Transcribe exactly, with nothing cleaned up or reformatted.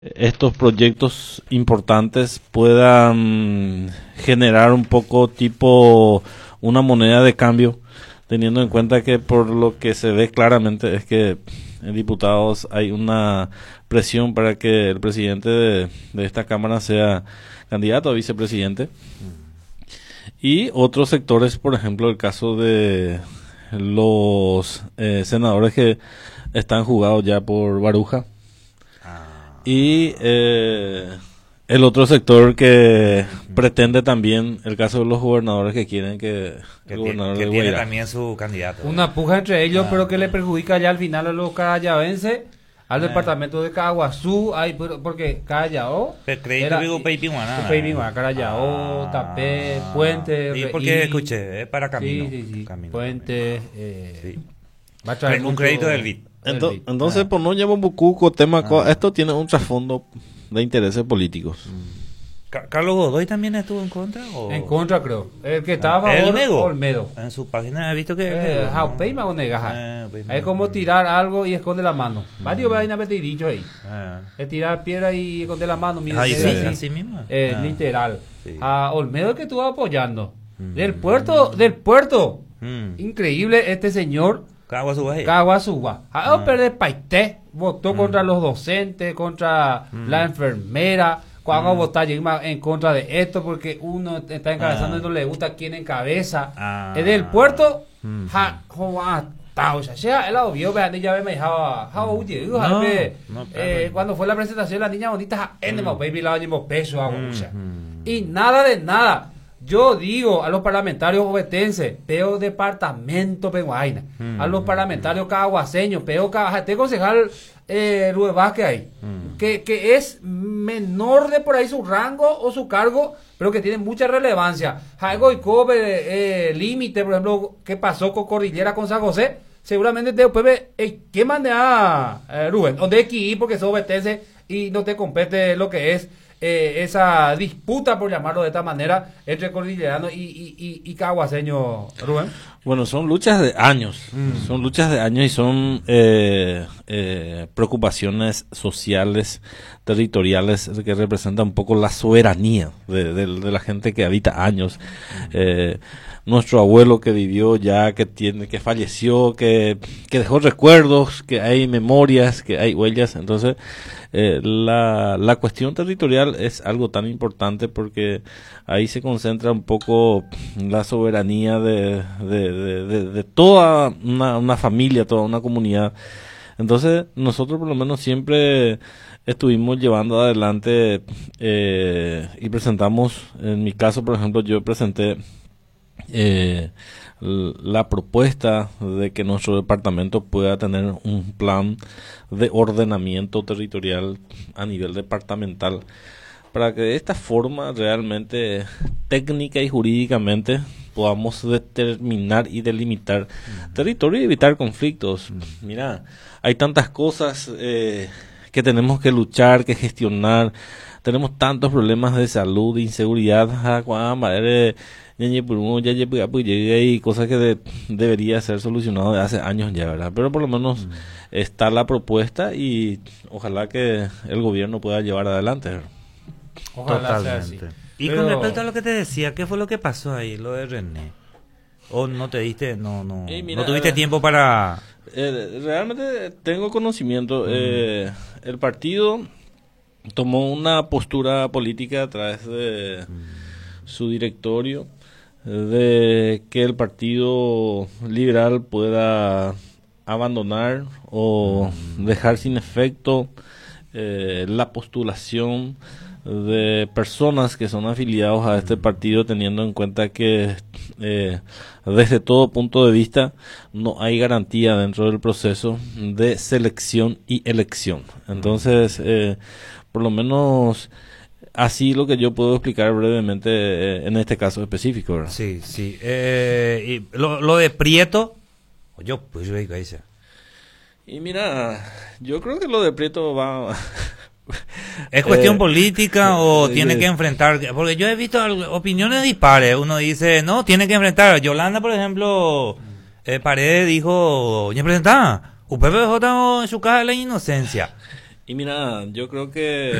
estos proyectos importantes puedan generar un poco tipo una moneda de cambio, teniendo en cuenta que por lo que se ve claramente es que en diputados hay una presión para que el presidente de, de esta Cámara sea candidato a vicepresidente. Y otros sectores, por ejemplo, el caso de los eh, senadores que están jugados ya por Baruja. Y eh, el otro sector que pretende también, el caso de los gobernadores que quieren que, que el gobernador que de tiene Guairá también su candidato. Una puja entre ellos, Ah. pero que le perjudica ya al final a los carayabenses, al Ah. departamento de Caguazú, ay, pero- porque Callao Pero crédito digo Peipiguaná. Peipiguaná, Callao, Tapé, Puente, ¿Y Re- por qué y- escuché? Es para camino. Sí, sí, sí. Camino, Puente, eh, Sí. va a traer Un mucho- crédito del B I D. del Ento- B I D. entonces, Ah. por no llevar un bucuco tema, co- Ah. esto tiene un trasfondo de intereses políticos. Ca- ¿Carlos Godoy también estuvo en contra? O? En contra, creo. El que estaba a ¿El favor, Mego? Olmedo. En su página he visto que... Eh, ¿no? Jaupey me negas. Eh, pues, Es como tirar algo y esconde la mano. Varios Mm. vainas me he dicho ahí. Ah. Es tirar piedra y esconder la mano. mira, Ahí es sí, así. así mismo. Eh, Ah. Literal. Sí. A Olmedo que estuvo apoyando. Mm. Del puerto, del puerto. Mm. Increíble este señor Cagua su baje. Caguasuba. A Ah. Pérez Paité votó Mm. contra los docentes, contra Mm. la enfermera. Cuando Mm. votar en contra de esto porque uno está encabezando Ah. y no le gusta quién encabeza. Ah. Es del puerto. Mm. Ja, joa, tao, ya sea, él obvio, vea, ya ve, me dejaba, ja, oye, No, ja, ve, no, eh, claro. cuando fue la presentación de la niña bonita, ja, en Mm. baby, la llevo peso, hago, Mm, o sea. mm. Y nada de nada. Yo digo a los parlamentarios obetenses, peo departamento penguaina, Mm. a los parlamentarios caguaseños, peo este concejal eh, Rubén Vázquez ahí, Mm. que, que es menor de por ahí su rango o su cargo, pero que tiene mucha relevancia. Jaigo y Kobe, eh, límite, por ejemplo, ¿qué pasó con Cordillera con San José? Seguramente después ve, eh, ¿qué manda eh, Rubén? ¿Dónde hay que ir porque sos obetense y no te compete lo que es eh, esa disputa, por llamarlo de esta manera, entre cordillerano y, y, y, y caguaseño, Rubén? Bueno, son luchas de años, Mm. son luchas de años y son eh, eh, preocupaciones sociales, territoriales, que representan un poco la soberanía de, de- de la gente que habita años. Eh, nuestro abuelo que vivió ya, que tiene, que falleció, que, que dejó recuerdos, que hay memorias, que hay huellas. Entonces, eh, la, la cuestión territorial es algo tan importante porque ahí se concentra un poco la soberanía de, de, de, de, de toda una, una familia, toda una comunidad. Entonces, nosotros por lo menos siempre estuvimos llevando adelante eh, y presentamos, en mi caso, por ejemplo, yo presenté eh, l- la propuesta de que nuestro departamento pueda tener un plan de ordenamiento territorial a nivel departamental para que de esta forma realmente técnica y jurídicamente podamos determinar y delimitar territorio y evitar conflictos. Mira, hay tantas cosas eh, que tenemos que luchar, que gestionar. Tenemos tantos problemas de salud, de inseguridad, ah, guau, madre, ñeñe, purungo, ya, ya, ya, pues, ya, y cosas que de- debería ser solucionado de hace años ya, ¿verdad? Pero por lo menos está la propuesta y ojalá que el gobierno pueda llevar adelante, ¿verdad? Ojalá sea así. Totalmente. Y Pero- con respecto a lo que te decía, ¿qué fue lo que pasó ahí, lo de René? ¿O no te diste, no, no, Eh, mira, no tuviste eh, tiempo para... Eh, realmente tengo conocimiento. Eh, el partido tomó una postura política a través de su directorio de que el Partido Liberal pueda abandonar o dejar sin efecto eh, la postulación de personas que son afiliados a este partido, teniendo en cuenta que eh, desde todo punto de vista no hay garantía dentro del proceso de selección y elección. Entonces, eh, por lo menos así lo que yo puedo explicar brevemente eh, en este caso específico, ¿verdad? Sí, sí. Eh, y lo, lo de Prieto, yo, pues yo digo, ahí sea. Y mira, yo creo que lo de Prieto va... ¿Es cuestión Eh, política o eh, tiene eh, que enfrentar? Porque yo he visto algo- opiniones dispares. Uno dice, no, tiene que enfrentar. Yolanda, por ejemplo, eh, Paredes dijo, ya presentaba, U P P J en su caja de la inocencia. Y mira, yo creo que